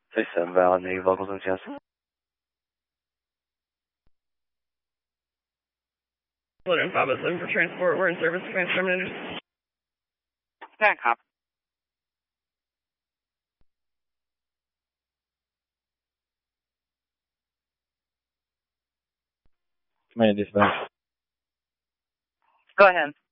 37 valid, negative locals on chest. Loading 507 for transport. We're in service. Advanced terminators. Stand cop. Command dispatch. Go ahead.